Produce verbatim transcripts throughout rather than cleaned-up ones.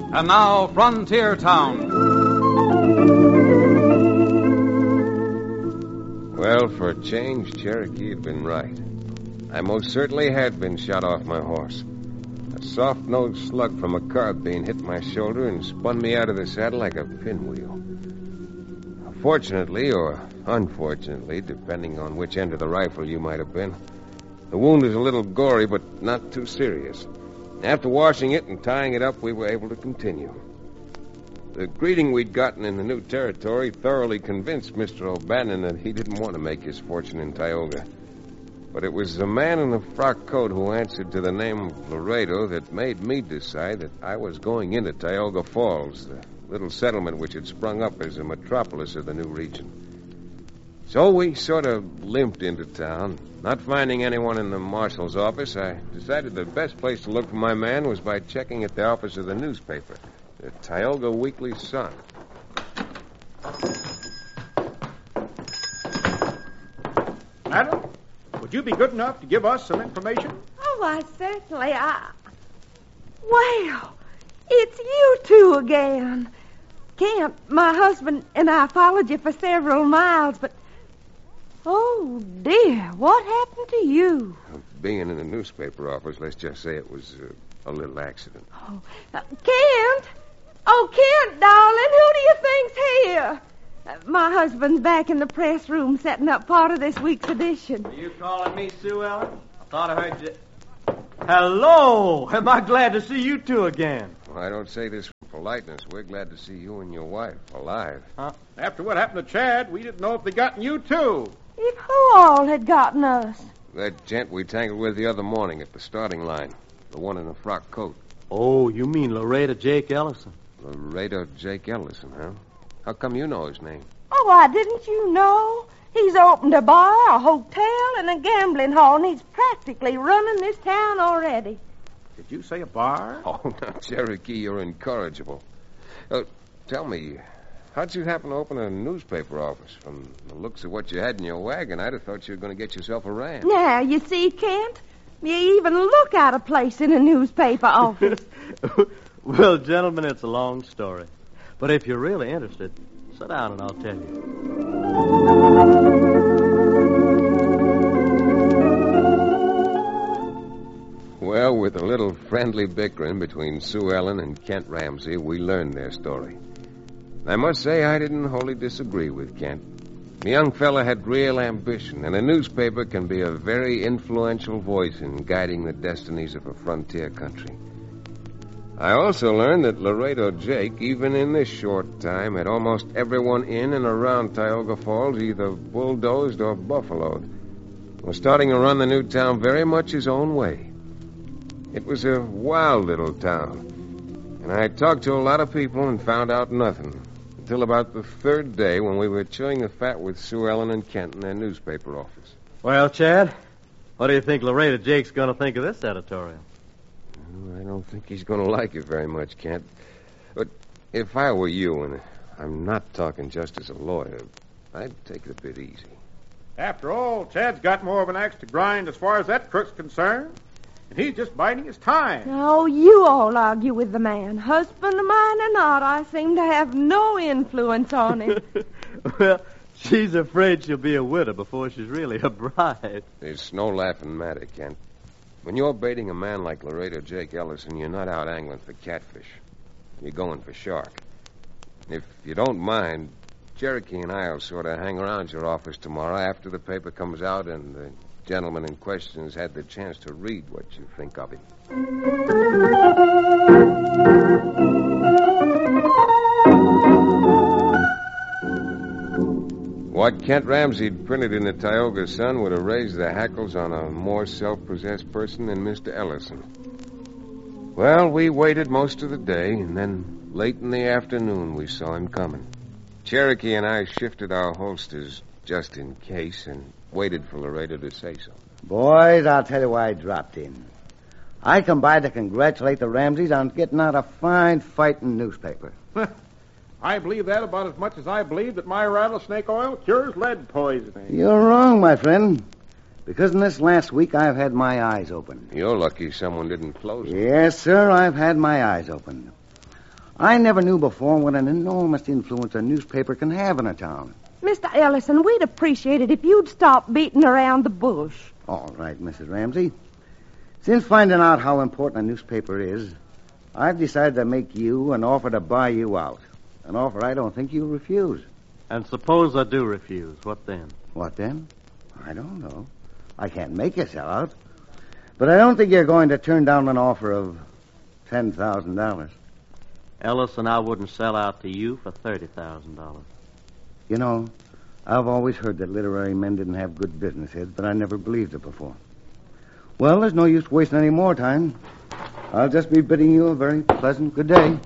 And now, Frontier Town. Well, for a change, Cherokee had been right. I most certainly had been shot off my horse. A soft-nosed slug from a carbine hit my shoulder and spun me out of the saddle like a pinwheel. Fortunately, or unfortunately, depending on which end of the rifle you might have been, the wound was a little gory, but not too serious. After washing it and tying it up, we were able to continue. The greeting we'd gotten in the new territory thoroughly convinced Mister O'Bannon that he didn't want to make his fortune in Tioga. But it was the man in the frock coat who answered to the name of Laredo that made me decide that I was going into Tioga Falls, the little settlement which had sprung up as a metropolis of the new region. So we sort of limped into town. Not finding anyone in the marshal's office, I decided the best place to look for my man was by checking at the office of the newspaper, the Tioga Weekly Sun. Madam, would you be good enough to give us some information? Oh, why, certainly. I... Well, it's you two again. Kent, my husband and I followed you for several miles, but... Oh, dear, what happened to you? Being in the newspaper office, let's just say it was uh, a little accident. Oh, uh, Kent! Oh, Kent, darling, who do you think's here? Uh, my husband's back in the press room setting up part of this week's edition. Are you calling me Sue Ellen? I thought I heard you... Hello! Am I glad to see you two again? Well, I don't say this from politeness. We're glad to see you and your wife alive. Huh? After what happened to Chad, we didn't know if they gotten you, too. If who all had gotten us? That gent we tangled with the other morning at the starting line. The one in the frock coat. Oh, you mean Laredo Jake Ellison? Laredo Jake Ellison, huh? How come you know his name? Oh, why, didn't you know? He's opened a bar, a hotel, and a gambling hall, and he's practically running this town already. Did you say a bar? Oh, now, Cherokee, you're incorrigible. Uh, tell me, how'd you happen to open a newspaper office? From the looks of what you had in your wagon, I'd have thought you were going to get yourself a ranch. Now, you see, Kent, you even look out of place in a newspaper office. Well, gentlemen, it's a long story. But if you're really interested, sit down and I'll tell you. Well, with a little friendly bickering between Sue Ellen and Kent Ramsey, we learned their story. I must say I didn't wholly disagree with Kent. The young fella had real ambition, and a newspaper can be a very influential voice in guiding the destinies of a frontier country. I also learned that Laredo Jake, even in this short time, had almost everyone in and around Tioga Falls either bulldozed or buffaloed, was starting to run the new town very much his own way. It was a wild little town, and I talked to a lot of people and found out nothing until about the third day when we were chewing the fat with Sue Ellen and Kent in their newspaper office. Well, Chad, what do you think Laredo Jake's going to think of this editorial? I don't think he's going to like it very much, Kent. But if I were you, and I'm not talking just as a lawyer, I'd take it a bit easy. After all, Chad's got more of an axe to grind as far as that crook's concerned. And he's just biding his time. Oh, you all argue with the man. Husband of mine or not, I seem to have no influence on him. Well, she's afraid she'll be a widow before she's really a bride. There's no laughing matter, Kent. When you're baiting a man like Laredo Jake Ellison, you're not out angling for catfish. You're going for shark. If you don't mind, Cherokee and I will sort of hang around your office tomorrow after the paper comes out and the gentleman in question has had the chance to read what you think of him. What Kent Ramsey printed in the Tioga Sun would have raised the hackles on a more self-possessed person than Mister Ellison. Well, we waited most of the day, and then late in the afternoon we saw him coming. Cherokee and I shifted our holsters just in case and waited for Laredo to say so. Boys, I'll tell you why I dropped in. I come by to congratulate the Ramseys on getting out a fine fighting newspaper. I believe that about as much as I believe that my rattlesnake oil cures lead poisoning. You're wrong, my friend. Because in this last week, I've had my eyes open. You're lucky someone didn't close it. Yes, sir, I've had my eyes open. I never knew before what an enormous influence a newspaper can have in a town. Mister Ellison, we'd appreciate it if you'd stop beating around the bush. All right, Missus Ramsey. Since finding out how important a newspaper is, I've decided to make you an offer to buy you out. An offer I don't think you'll refuse. And suppose I do refuse, what then? What then? I don't know. I can't make you sell out. But I don't think you're going to turn down an offer of ten thousand dollars. Ellison, I wouldn't sell out to you for thirty thousand dollars. You know, I've always heard that literary men didn't have good business heads, but I never believed it before. Well, there's no use wasting any more time. I'll just be bidding you a very pleasant good day.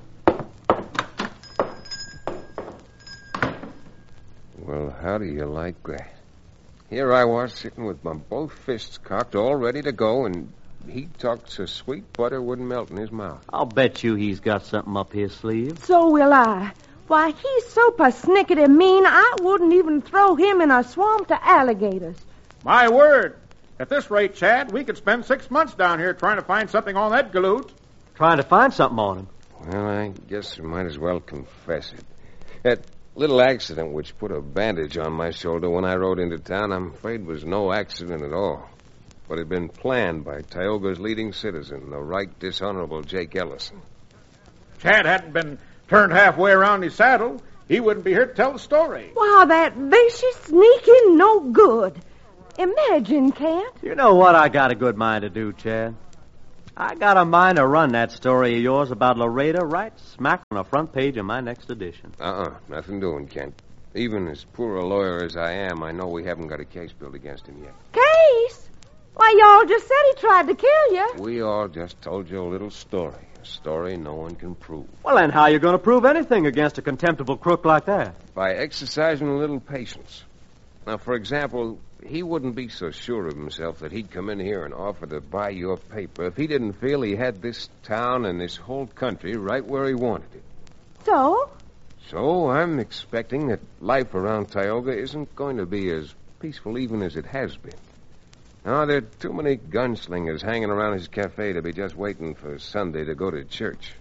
Well, how do you like that? Here I was sitting with my both fists cocked, all ready to go, and he talked so sweet butter wouldn't melt in his mouth. I'll bet you he's got something up his sleeve. So will I. Why, he's so persnickety mean, I wouldn't even throw him in a swamp to alligators. My word. At this rate, Chad, we could spend six months down here trying to find something on that galoot. Trying to find something on him. Well, I guess we might as well confess it. That little accident which put a bandage on my shoulder when I rode into town, I'm afraid was no accident at all. But had been planned by Tioga's leading citizen, the right dishonorable Jake Ellison. Chad hadn't been turned halfway around his saddle, he wouldn't be here to tell the story. Wow, that vicious, sneaking, no good. Imagine, Kent. You know what I got a good mind to do, Chad? I got a mind to run that story of yours about Loretta right smack on the front page of my next edition. Uh-uh, nothing doing, Kent. Even as poor a lawyer as I am, I know we haven't got a case built against him yet. Case? Why, y'all just said he tried to kill you. We all just told you a little story. A story no one can prove. Well, then how are you going to prove anything against a contemptible crook like that? By exercising a little patience. Now, for example, he wouldn't be so sure of himself that he'd come in here and offer to buy your paper if he didn't feel he had this town and this whole country right where he wanted it. So? So I'm expecting that life around Tioga isn't going to be as peaceful even as it has been. Now, there are too many gunslingers hanging around his cafe to be just waiting for Sunday to go to church.